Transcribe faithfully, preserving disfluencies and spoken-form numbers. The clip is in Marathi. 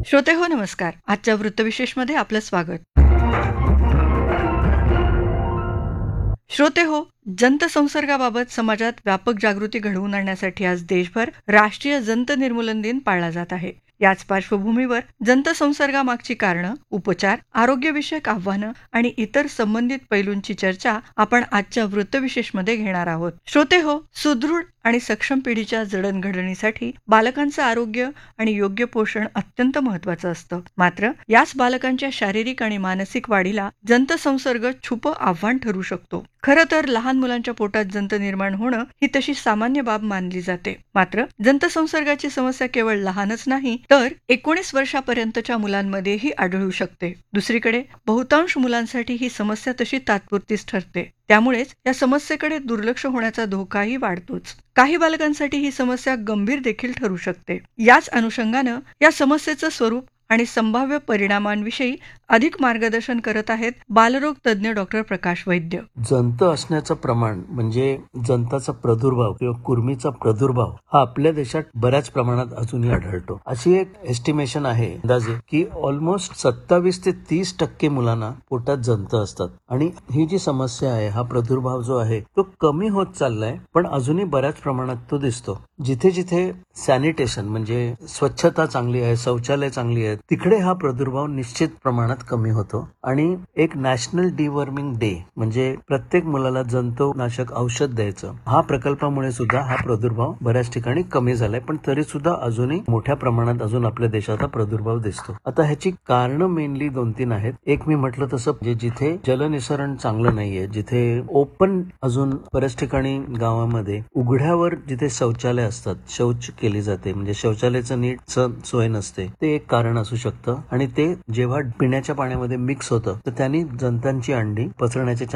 श्रोते हो नमस्कार. आजच्या वृत्तविशेषमध्ये आपलं स्वागत. श्रोते हो, जंत संसर्गाबाबत समाजात व्यापक जागृती घडवून आणण्यासाठी आज देशभर राष्ट्रीय जंत निर्मूलन दिन पाळला जात आहे. याच पार्श्वभूमीवर जंत संसर्गामागची कारणं, उपचार, आरोग्यविषयक आव्हानं आणि इतर संबंधित पैलूंची चर्चा आपण आजच्या वृत्तविशेषमध्ये घेणार आहोत. श्रोते हो, सुदृढ आणि सक्षम पिढीच्या जडणघडणीसाठी बालकांचं आरोग्य आणि योग्य पोषण अत्यंत महत्त्वाचं असतं. मात्र याच बालकांच्या शारीरिक आणि मानसिक वाढीला जंत संसर्ग छुपं आव्हान ठरू शकतो. खरं तर लहान मुलांच्या पोटात जंत निर्माण होणं ही तशी सामान्य बाब मानली जाते. मात्र जंत संसर्गाची समस्या केवळ लहानच नाही तर एकोणीस वर्षापर्यंतच्या मुलांमध्येही आढळू शकते. दुसरीकडे बहुतांश मुलांसाठी ही समस्या तशी तात्पुरतीच ठरते. त्यामुळेच या समस्येकडे दुर्लक्ष होण्याचा धोकाही वाढतोच. काही बालकांसाठी ही समस्या गंभीर देखील ठरू शकते. याच अनुषंगानं या समस्येचं स्वरूप आणि संभाव्य परिणामांविषयी अधिक मार्गदर्शन करत आहेत बालरोग तज्ज्ञ डॉक्टर प्रकाश वैद्य. जंत असण्याचं प्रमाण म्हणजे जंताचा प्रादुर्भाव किंवा कुर्मीचा प्रादुर्भाव हा आपल्या देशात बऱ्याच प्रमाणात अजूनही आढळतो. अशी एक एस्टिमेशन आहे अंदाजे की ऑलमोस्ट सत्तावीस ते तीस टक्के मुलांना पोटात जंत असतात. आणि ही जी समस्या आहे, हा प्रादुर्भाव जो आहे तो कमी होत चाललाय, पण अजूनही बऱ्याच प्रमाणात तो दिसतो. जिथे जिथे सॅनिटेशन म्हणजे स्वच्छता चांगली आहे, शौचालय चांगली आहेत, तिकडे हा प्रादुर्भाव निश्चित प्रमाणात कमी होतो. आणि एक नॅशनल डिवर्मिंग डे म्हणजे प्रत्येक मुलाला जंतुनाशक औषध द्यायचं, हा प्रकल्पामुळे सुद्धा हा प्रादुर्भाव बऱ्याच ठिकाणी कमी झालाय. पण तरी सुद्धा अजूनही मोठ्या प्रमाणात अजून आपल्या देशात हा प्रादुर्भाव दिसतो. आता ह्याची कारणं मेनली दोन तीन आहेत. एक मी म्हटलं तसं म्हणजे जिथे जलनिसरण चांगलं नाहीये, जिथे ओपन अजून बऱ्याच ठिकाणी गावामध्ये उघड्यावर जिथे शौचालय असतात, शौच केली जाते म्हणजे शौचालयाचं नीट सोय नसते, ते एक कारण असू शकतं. आणि ते जेव्हा पिण्याच्या पाण्यामध्ये मिक्स होतं तर त्यांनी जंतांची अंडी पसरण्याचे